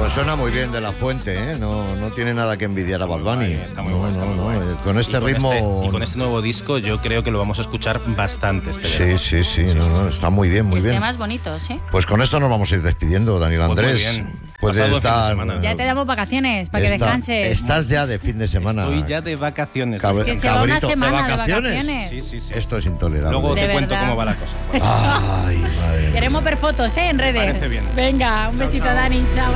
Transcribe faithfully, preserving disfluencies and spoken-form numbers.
Pues suena muy bien De La Fuente, ¿eh? No, no tiene nada que envidiar a Bad Bunny. Está muy no, bueno, está no, muy no, bueno. eh, Con este y con ritmo... Este, y con este nuevo disco yo creo que lo vamos a escuchar bastante este Sí, verano. sí, sí, no, no, está muy bien, muy Y bien. temas bonitos, ¿eh? Pues con esto nos vamos a ir despidiendo, Daniel Pues muy Andrés. bien. Puedes Pasado el fin de dar... semana. Ya te damos vacaciones para que Está- descanses. Estás ya de fin de semana. Estoy ya de vacaciones. Cab- Que se va una cabrito, semana de vacaciones? vacaciones. Sí, sí, sí. Esto es intolerable. Luego De te cuento verdad. cómo va la cosa. Ay, madre mía. Queremos ver fotos, ¿eh? En redes. parece bien. Venga, un Chao, besito, chao. Dani. Chao.